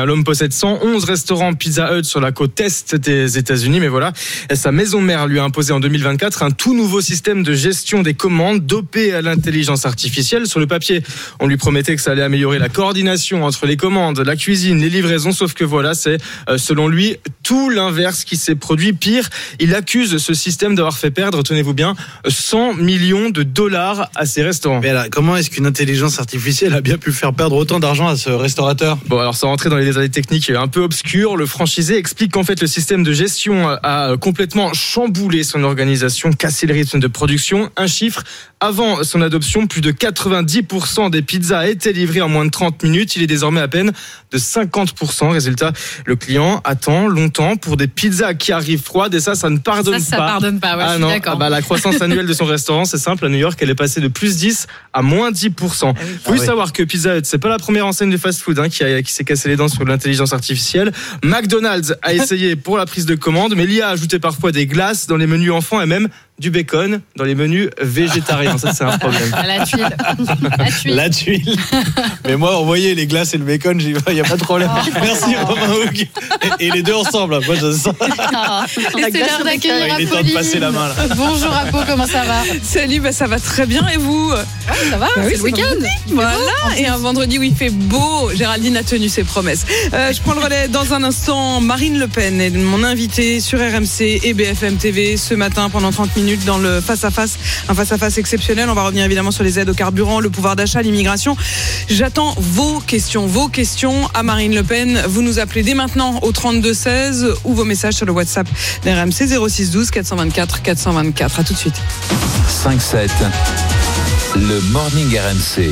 possède 111 restaurants Pizza Hut sur la côte est des États-Unis. Mais voilà, sa maison mère lui a imposé en 2024 un tout nouveau système de gestion des commandes dopé à l'intelligence artificielle. Sur le papier, on lui promettait que ça allait améliorer la coordination entre les commandes, la cuisine, les livraisons. Sauf que voilà, c'est selon lui tout l'inverse qui s'est produit. Pire, il accuse ce système d'avoir fait perdre, tenez-vous bien, 100 millions de dollars à ses restaurants. Mais là, comment est-ce qu'une intelligence artificielle a bien pu faire perdre autant d'argent à ce restaurateur ? Bon, alors sans rentrer dans les détails techniques un peu obscurs, le franchisé explique qu'en fait le système de gestion a complètement chamboulé son organisation, cassé le rythme de production. Un chiffre, avant son adoption, plus de 90% des pizzas étaient livrées en moins de 30 minutes. Il est désormais à peine de 50%. Résultat, le client attend longtemps pour des pizzas qui arrivent froides et ça ne pardonne pas. Ça pardonne pas, ouais, je suis d'accord. La croissance annuelle de son restaurant, c'est simple, à New York, elle est passée de plus 10 à moins 10%. Faut savoir que Pizza Hut, c'est pas la première enseigne de fast-food qui s'est cassé les dents sur l'intelligence artificielle. McDonald's a essayé pour la prise de commande, mais l'IA a ajouté parfois des glaces dans les menus enfants et même du bacon dans les menus végétariens. Ça, c'est un problème. La tuile. Mais moi, envoyer les glaces et le bacon, il n'y a pas de problème. Merci Romain Hougue. Et les deux ensemble. Moi, je sens. C'est l'heure d'accueillir Il est temps de passer la main. Là. Bonjour Apo, comment ça va ? Salut, ça va très bien et vous ? Ça va, c'est le week-end. Voilà, et un vendredi où il fait beau. Géraldine a tenu ses promesses. Je prends le relais dans un instant. Marine Le Pen est mon invitée sur RMC et BFM TV ce matin pendant 30 minutes dans le face-à-face. Un face-à-face exceptionnel. On va revenir évidemment sur les aides au carburant, le pouvoir d'achat, l'immigration. J'attends vos questions à Marine Le Pen. Vous nous appelez dès maintenant au 32-16 ou vos messages sur le WhatsApp d'RMC 06 12 424 424. À tout de suite. 5-7, le Morning RMC.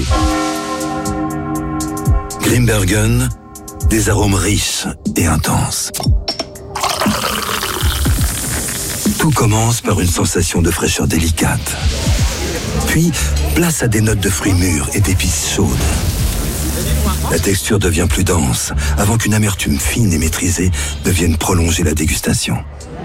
Grimbergen, des arômes riches et intenses. Tout commence par une sensation de fraîcheur délicate. Puis, place à des notes de fruits mûrs et d'épices chaudes. La texture devient plus dense, avant qu'une amertume fine et maîtrisée ne vienne prolonger la dégustation.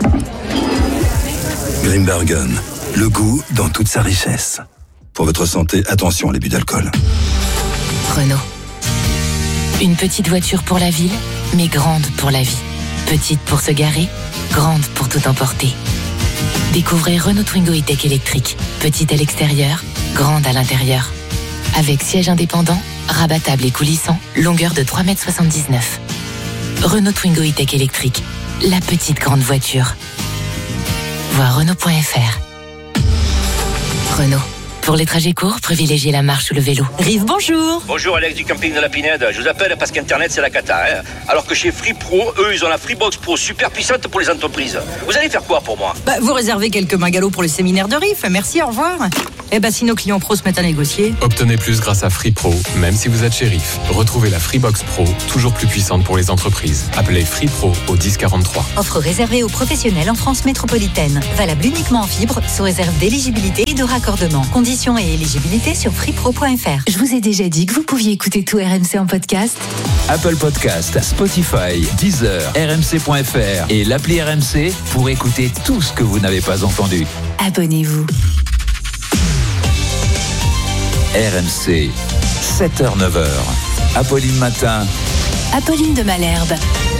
Grimbergen, le goût dans toute sa richesse. Pour votre santé, attention à l'abus d'alcool. Renault. Une petite voiture pour la ville, mais grande pour la vie. Petite pour se garer, grande pour tout emporter. Découvrez Renault Twingo E-Tech électrique. Petite à l'extérieur, grande à l'intérieur. Avec siège indépendant, rabattable et coulissant, longueur de 3,79 m. Renault Twingo E-Tech électrique. La petite grande voiture. Voir Renault.fr. Renault. Pour les trajets courts, privilégiez la marche ou le vélo. Rive, bonjour. Bonjour, Alex du camping de la Pinède. Je vous appelle parce qu'Internet, c'est la cata. Alors que chez Free Pro, eux, ils ont la Freebox Pro super puissante pour les entreprises. Vous allez faire quoi pour moi ? Vous réservez quelques bungalows pour le séminaire de Riff. Merci, au revoir. Si nos clients pros se mettent à négocier. Obtenez plus grâce à Free Pro, même si vous êtes chez Riff. Retrouvez la Freebox Pro, toujours plus puissante pour les entreprises. Appelez Free Pro au 1043. Offre réservée aux professionnels en France métropolitaine. Valable uniquement en fibre, sous réserve d'éligibilité et de raccordement. Conditions et éligibilité sur freepro.fr. Je vous ai déjà dit que vous pouviez écouter tout RMC en podcast. Apple Podcast, Spotify, Deezer, RMC.fr et l'appli RMC pour écouter tout ce que vous n'avez pas entendu. Abonnez-vous. RMC, 7h-9h. Apolline Matin. Apolline de Malherbe.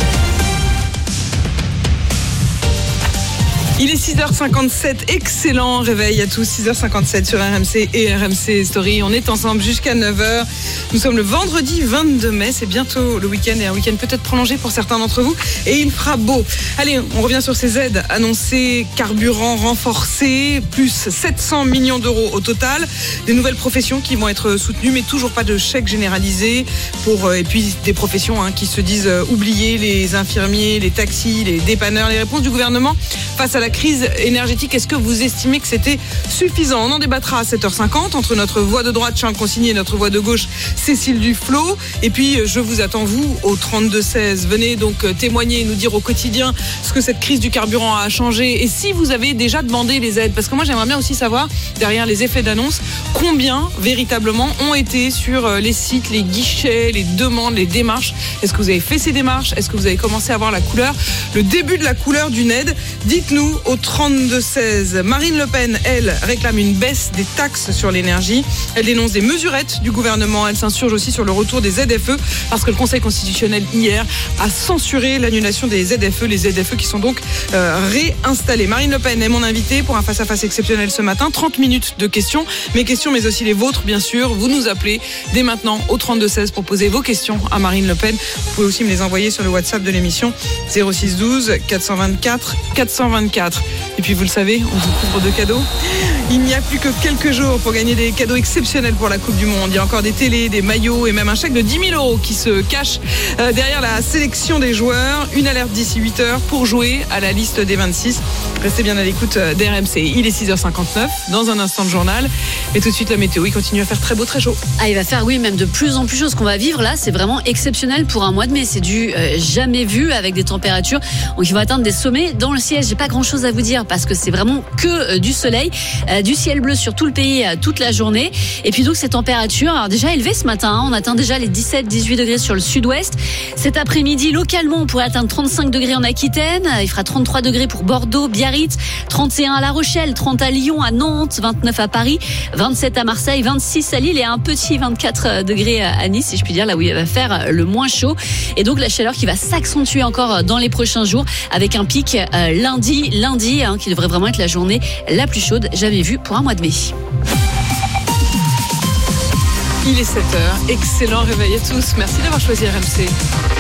Il est 6h57, excellent réveil à tous, 6h57 sur RMC et RMC Story. On est ensemble jusqu'à 9h. Nous sommes le vendredi 22 mai, c'est bientôt le week-end et un week-end peut-être prolongé pour certains d'entre vous. Et il fera beau. Allez, on revient sur ces aides annoncées, carburant renforcé, plus 700 millions d'euros au total. Des nouvelles professions qui vont être soutenues, mais toujours pas de chèque généralisé. Et puis des professions qui se disent oubliées, les infirmiers, les taxis, les dépanneurs. Les réponses du gouvernement face à la crise énergétique, est-ce que vous estimez que c'était suffisant ? On en débattra à 7h50 entre notre voix de droite, Charles Consigny, et notre voix de gauche, Cécile Duflot. Et puis, je vous attends, vous, au 32-16. Venez donc témoigner et nous dire au quotidien ce que cette crise du carburant a changé. Et si vous avez déjà demandé les aides, parce que moi, j'aimerais bien aussi savoir, derrière les effets d'annonce, combien, véritablement, ont été sur les sites, les guichets, les demandes, les démarches. Est-ce que vous avez fait ces démarches ? Est-ce que vous avez commencé à voir la couleur, le début de la couleur d'une aide ? Dites-nous au 32-16. Marine Le Pen, elle, réclame une baisse des taxes sur l'énergie. Elle dénonce des mesurettes du gouvernement. Elle s'insurge aussi sur le retour des ZFE parce que le Conseil constitutionnel hier a censuré l'annulation des ZFE, les ZFE qui sont donc réinstallés. Marine Le Pen est mon invitée pour un face-à-face exceptionnel ce matin. 30 minutes de questions, mes questions mais aussi les vôtres bien sûr. Vous nous appelez dès maintenant au 32-16 pour poser vos questions à Marine Le Pen. Vous pouvez aussi me les envoyer sur le WhatsApp de l'émission 06 12 424 424. Et puis vous le savez, on vous couvre de cadeaux. Il n'y a plus que quelques jours pour gagner des cadeaux exceptionnels pour la Coupe du Monde. Il y a encore des télés, des maillots et même un chèque de 10 000 € qui se cache derrière la sélection des joueurs. Une alerte d'ici 8 heures pour jouer à la liste des 26. Restez bien à l'écoute d'RMC. Il est 6h59, dans un instant de journal. Et tout de suite la météo, il continue à faire très beau, très chaud. Ah, il va faire, oui, même de plus en plus chaud. Ce qu'on va vivre là, c'est vraiment exceptionnel pour un mois de mai. C'est du jamais vu avec des températures qui vont atteindre des sommets dans le ciel. J'ai pas grand chose à vous dire parce que c'est vraiment que du soleil, du ciel bleu sur tout le pays toute la journée. Et puis donc ces températures, alors déjà élevées ce matin, on atteint déjà les 17-18 degrés sur le sud-ouest. Cet après-midi, localement, on pourrait atteindre 35 degrés en Aquitaine. Il fera 33 degrés pour Bordeaux, Biarritz, 31 à La Rochelle, 30 à Lyon, à Nantes, 29 à Paris, 27 à Marseille, 26 à Lille et un petit 24 degrés à Nice, si je puis dire, là où il va faire le moins chaud. Et donc la chaleur qui va s'accentuer encore dans les prochains jours avec un pic lundi, qui devrait vraiment être la journée la plus chaude jamais vue pour un mois de mai. Il est 7h, excellent réveil à tous. Merci d'avoir choisi RMC.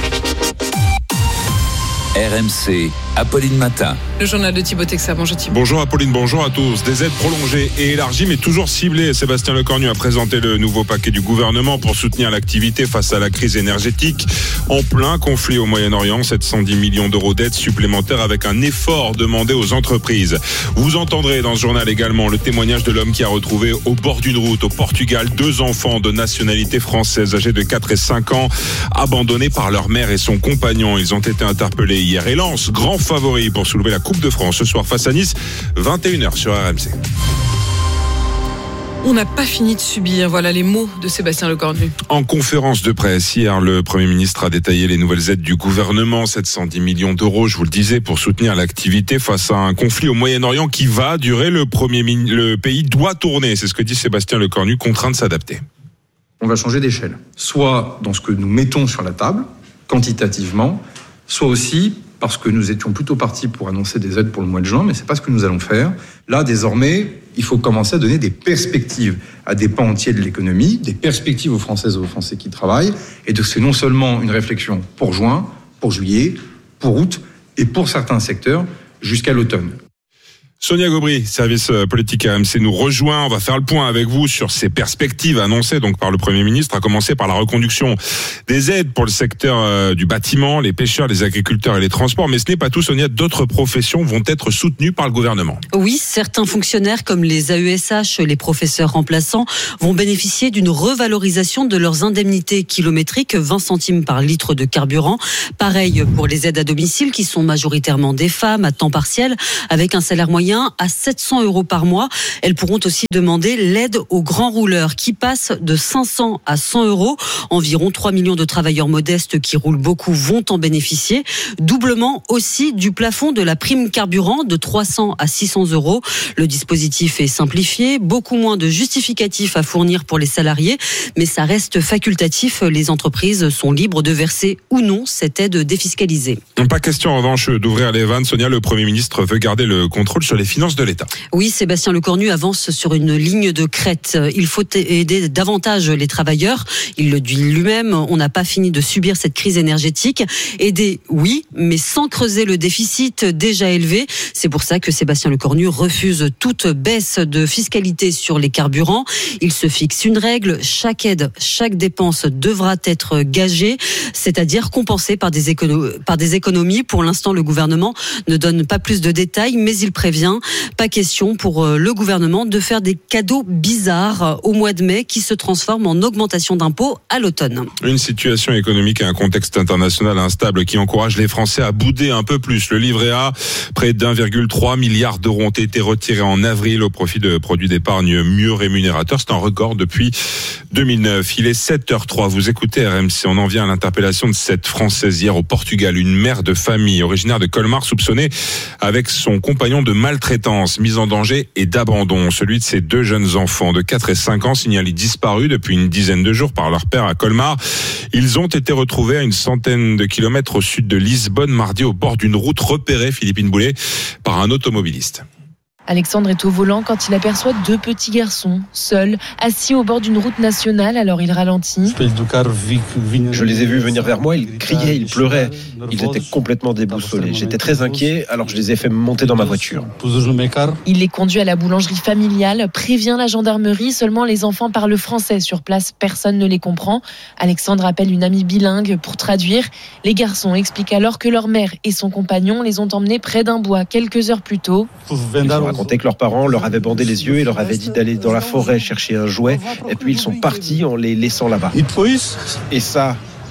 RMC, Apolline Matin. Le journal de Thibaut Texer. Bonjour Thibaut. Bonjour Apolline, bonjour à tous. Des aides prolongées et élargies mais toujours ciblées. Sébastien Lecornu a présenté le nouveau paquet du gouvernement pour soutenir l'activité face à la crise énergétique. En plein conflit au Moyen-Orient, 710 millions d'euros d'aides supplémentaires avec un effort demandé aux entreprises. Vous entendrez dans ce journal également le témoignage de l'homme qui a retrouvé au bord d'une route au Portugal 2 enfants de nationalité française âgés de 4 et 5 ans abandonnés par leur mère et son compagnon. Ils ont été interpellés hier. Et Lens, grand favori pour soulever la Coupe de France ce soir face à Nice, 21h sur RMC. On n'a pas fini de subir, voilà les mots de Sébastien Lecornu. En conférence de presse, hier, le Premier ministre a détaillé les nouvelles aides du gouvernement, 710 millions d'euros, je vous le disais, pour soutenir l'activité face à un conflit au Moyen-Orient qui va durer. Le pays doit tourner, c'est ce que dit Sébastien Lecornu, contraint de s'adapter. On va changer d'échelle, soit dans ce que nous mettons sur la table, quantitativement, soit aussi parce que nous étions plutôt partis pour annoncer des aides pour le mois de juin, mais c'est pas ce que nous allons faire. Là, désormais, il faut commencer à donner des perspectives à des pans entiers de l'économie, des perspectives aux Françaises et aux Français qui travaillent, et donc c'est non seulement une réflexion pour juin, pour juillet, pour août, et pour certains secteurs, jusqu'à l'automne. Sonia Gobry, service politique RMC, nous rejoint. On va faire le point avec vous sur ces perspectives annoncées donc par le Premier ministre, à commencer par la reconduction des aides pour le secteur du bâtiment, les pêcheurs, les agriculteurs et les transports. Mais ce n'est pas tout, Sonia. D'autres professions vont être soutenues par le gouvernement. Oui, certains fonctionnaires comme les AESH, les professeurs remplaçants, vont bénéficier d'une revalorisation de leurs indemnités kilométriques, 20 centimes par litre de carburant. Pareil pour les aides à domicile qui sont majoritairement des femmes à temps partiel avec un salaire moyen à 700 € par mois. Elles pourront aussi demander l'aide aux grands rouleurs qui passe de 500 à 100 €. Environ 3 millions de travailleurs modestes qui roulent beaucoup vont en bénéficier. Doublement aussi du plafond de la prime carburant de 300 à 600 €. Le dispositif est simplifié, beaucoup moins de justificatifs à fournir pour les salariés, mais ça reste facultatif. Les entreprises sont libres de verser ou non cette aide défiscalisée. Pas question en revanche d'ouvrir les vannes. Sonia, le Premier ministre veut garder le contrôle sur les finances de l'État. Oui, Sébastien Lecornu avance sur une ligne de crête. Il faut aider davantage les travailleurs. Il le dit lui-même, on n'a pas fini de subir cette crise énergétique. Aider, oui, mais sans creuser le déficit déjà élevé. C'est pour ça que Sébastien Lecornu refuse toute baisse de fiscalité sur les carburants. Il se fixe une règle, chaque aide, chaque dépense devra être gagée, c'est-à-dire compensée par des économies. Pour l'instant, le gouvernement ne donne pas plus de détails, mais il prévient bien. Pas question pour le gouvernement de faire des cadeaux bizarres au mois de mai qui se transforment en augmentation d'impôts à l'automne. Une situation économique et un contexte international instable qui encourage les Français à bouder un peu plus. Le livret A, près d'1,3 milliard d'euros ont été retirés en avril au profit de produits d'épargne mieux rémunérateurs. C'est un record depuis 2009. Il est 7h03. Vous écoutez RMC. On en vient à l'interpellation de cette Française hier au Portugal. Une mère de famille originaire de Colmar soupçonnée avec son compagnon de maltraitance, mise en danger et d'abandon. Celui de ses 2 jeunes enfants de 4 et 5 ans signalés disparus depuis une dizaine de jours par leur père à Colmar. Ils ont été retrouvés à une centaine de kilomètres au sud de Lisbonne mardi au bord d'une route repérée, Philippine Boulet, par un automobiliste. Alexandre est au volant quand il aperçoit 2 petits garçons, seuls, assis au bord d'une route nationale, alors il ralentit. Je les ai vus venir vers moi, ils criaient, ils pleuraient. Ils étaient complètement déboussolés. J'étais très inquiet, alors je les ai fait monter dans ma voiture. Il les conduit à la boulangerie familiale, prévient la gendarmerie, seulement les enfants parlent français. Sur place, personne ne les comprend. Alexandre appelle une amie bilingue pour traduire. Les garçons expliquent alors que leur mère et son compagnon les ont emmenés près d'un bois quelques heures plus tôt. Ils ont raconté que leurs parents leur avaient bandé les yeux et leur avaient dit d'aller dans la forêt chercher un jouet. Et puis ils sont partis en les laissant là-bas. Et ça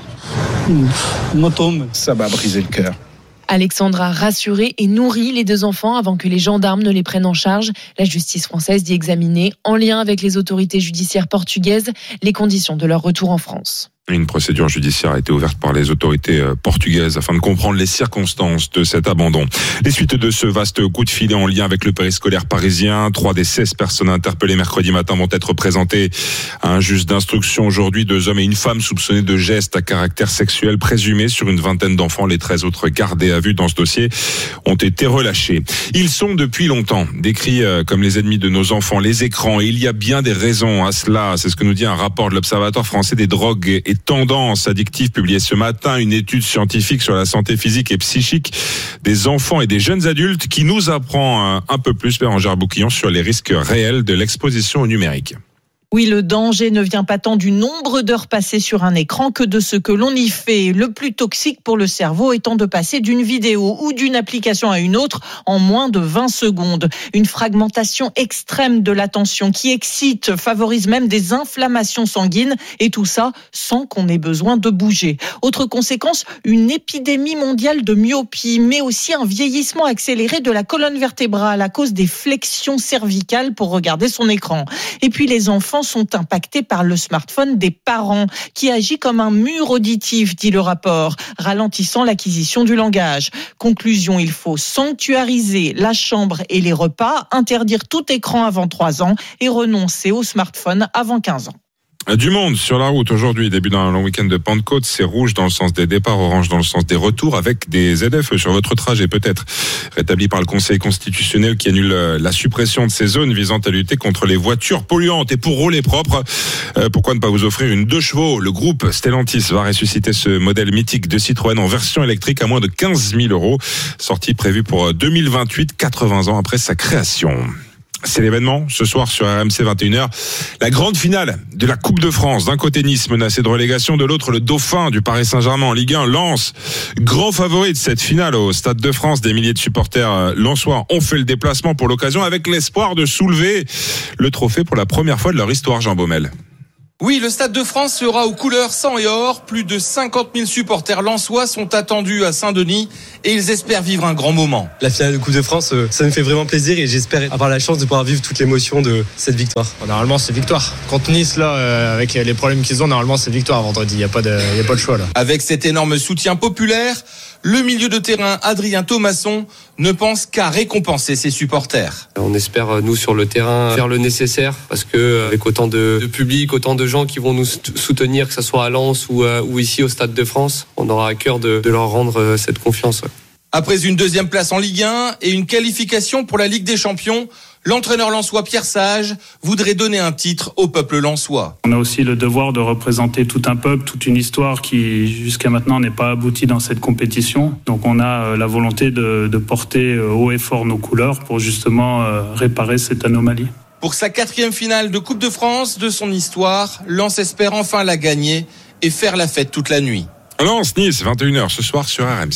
m'a brisé le cœur. Alexandre a rassuré et nourri les 2 enfants avant que les gendarmes ne les prennent en charge. La justice française dit examiner, en lien avec les autorités judiciaires portugaises, les conditions de leur retour en France. Une procédure judiciaire a été ouverte par les autorités portugaises afin de comprendre les circonstances de cet abandon. Les suites de ce vaste coup de filet en lien avec le périscolaire parisien. 3 des 16 personnes interpellées mercredi matin vont être présentées à un juge d'instruction aujourd'hui. 2 hommes et une femme soupçonnés de gestes à caractère sexuel présumés sur une vingtaine d'enfants. Les 13 autres gardés à vue dans ce dossier ont été relâchés. Ils sont depuis longtemps décrits comme les ennemis de nos enfants, les écrans. Et il y a bien des raisons à cela. C'est ce que nous dit un rapport de l'Observatoire français des drogues et tendances addictives publié ce matin, une étude scientifique sur la santé physique et psychique des enfants et des jeunes adultes qui nous apprend un peu plus, Bérangère Bouquillon, sur les risques réels de l'exposition au numérique. Oui, le danger ne vient pas tant du nombre d'heures passées sur un écran que de ce que l'on y fait. Le plus toxique pour le cerveau étant de passer d'une vidéo ou d'une application à une autre en moins de 20 secondes. Une fragmentation extrême de l'attention qui excite, favorise même des inflammations sanguines et tout ça sans qu'on ait besoin de bouger. Autre conséquence, une épidémie mondiale de myopie, mais aussi un vieillissement accéléré de la colonne vertébrale à cause des flexions cervicales pour regarder son écran. Et puis les enfants sont impactés par le smartphone des parents, qui agit comme un mur auditif, dit le rapport, ralentissant l'acquisition du langage. Conclusion, il faut sanctuariser la chambre et les repas, interdire tout écran avant 3 ans et renoncer au smartphone avant 15 ans. Du monde sur la route aujourd'hui, début d'un long week-end de Pentecôte, c'est rouge dans le sens des départs, orange dans le sens des retours, avec des ZFE sur votre trajet peut-être rétabli par le Conseil constitutionnel qui annule la suppression de ces zones visant à lutter contre les voitures polluantes. Et pour rouler propre, pourquoi ne pas vous offrir une 2 chevaux? Le groupe Stellantis va ressusciter ce modèle mythique de Citroën en version électrique à moins de 15 000 €, sortie prévue pour 2028, 80 ans après sa création. C'est l'événement ce soir sur RMC 21h. La grande finale de la Coupe de France. D'un côté Nice menacé de relégation, de l'autre le dauphin du Paris Saint-Germain en Ligue 1, Lens. Grand favori de cette finale au Stade de France. Des milliers de supporters lensois ont fait le déplacement pour l'occasion avec l'espoir de soulever le trophée pour la première fois de leur histoire, Jean Baumel. Oui, le Stade de France sera aux couleurs sang et or. Plus de 50 000 supporters lensois sont attendus à Saint-Denis et ils espèrent vivre un grand moment. La finale de Coupe de France, ça me fait vraiment plaisir et j'espère avoir la chance de pouvoir vivre toute l'émotion de cette victoire. Normalement, c'est victoire. Contre Nice, là, avec les problèmes qu'ils ont, normalement, c'est victoire vendredi. Il n'y a pas de choix, là. Avec cet énorme soutien populaire, le milieu de terrain Adrien Thomasson ne pense qu'à récompenser ses supporters. On espère, nous, sur le terrain, faire le nécessaire parce que avec autant de public, autant de gens qui vont nous soutenir, que ce soit à Lens ou ici au Stade de France, on aura à cœur de leur rendre cette confiance. Après une 2e place en Ligue 1 et une qualification pour la Ligue des Champions, l'entraîneur lensois Pierre Sage voudrait donner un titre au peuple lensois. On a aussi le devoir de représenter tout un peuple, toute une histoire qui jusqu'à maintenant n'est pas aboutie dans cette compétition. Donc on a la volonté de porter haut et fort nos couleurs pour justement réparer cette anomalie. Pour sa 4e finale de Coupe de France de son histoire, Lens espère enfin la gagner et faire la fête toute la nuit. Lens-Nice, 21h ce soir sur RMC.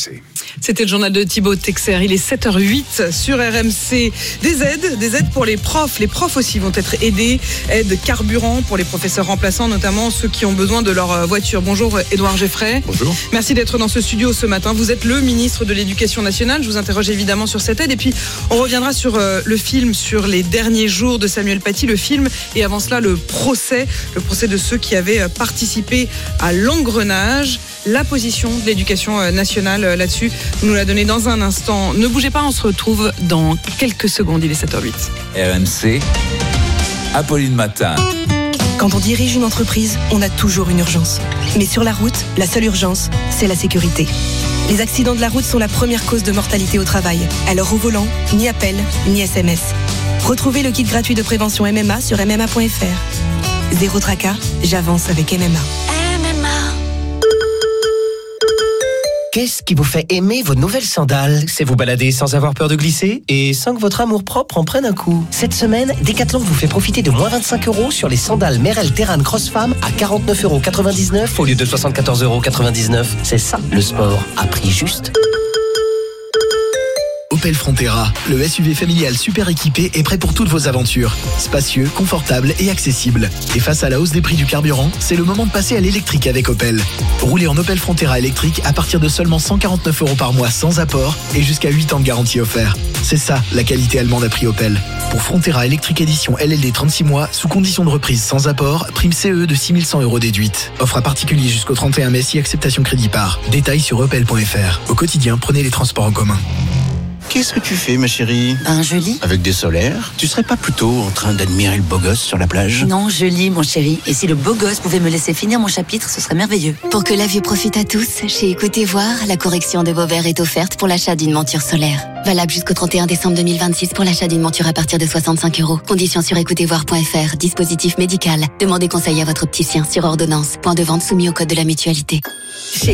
C'était le journal de Thibaut Texer. Il est 7h08 sur RMC. Des aides pour les profs. Les profs aussi vont être aidés. Aide carburant pour les professeurs remplaçants, notamment ceux qui ont besoin de leur voiture. Bonjour Édouard Geffray. Bonjour. Merci d'être dans ce studio ce matin. Vous êtes le ministre de l'Éducation nationale. Je vous interroge évidemment sur cette aide. Et puis, on reviendra sur le film, sur les derniers jours de Samuel Paty, le film. Et avant cela, le procès de ceux qui avaient participé à l'engrenage. La position de l'Éducation nationale là-dessus, vous nous la donnez dans un instant. Ne bougez pas, on se retrouve dans quelques secondes. Il est 7h08. RMC, Apolline Matin. Quand on dirige une entreprise, on a toujours une urgence. Mais sur la route, la seule urgence, c'est la sécurité. Les accidents de la route sont la première cause de mortalité au travail. Alors au volant, ni appel, ni SMS. Retrouvez le kit gratuit de prévention MMA sur MMA.fr. Zéro tracas, j'avance avec MMA. Qu'est-ce qui vous fait aimer vos nouvelles sandales? C'est vous balader sans avoir peur de glisser et sans que votre amour-propre en prenne un coup. Cette semaine, Decathlon vous fait profiter de moins 25 € sur les sandales Merrell Terran Cross Femme à 49,99 € au lieu de 74,99 €. C'est ça, le sport, à prix juste. Opel Frontera, le SUV familial super équipé est prêt pour toutes vos aventures. Spacieux, confortable et accessible. Et face à la hausse des prix du carburant, c'est le moment de passer à l'électrique avec Opel. Roulez en Opel Frontera électrique à partir de seulement 149 € par mois sans apport et jusqu'à 8 ans de garantie offert. C'est ça, la qualité allemande à prix Opel. Pour Frontera électrique édition LLD 36 mois, sous condition de reprise sans apport, prime CE de 6 100 € déduite. Offre à particulier jusqu'au 31 mai si acceptation crédit par. Détails sur opel.fr. Au quotidien, prenez les transports en commun. Qu'est-ce que tu fais, ma chérie? Je lis. Avec des solaires? Tu serais pas plutôt en train d'admirer le beau gosse sur la plage? Non, je lis, mon chéri. Et si le beau gosse pouvait me laisser finir mon chapitre, ce serait merveilleux. Pour que la vue profite à tous, chez Écoutez Voir, la correction de vos verres est offerte pour l'achat d'une monture solaire. Valable jusqu'au 31 décembre 2026 pour l'achat d'une monture à partir de 65 €. Conditions sur écoutezvoir.fr. Dispositif médical. Demandez conseil à votre opticien sur ordonnance. Point de vente soumis au code de la mutualité.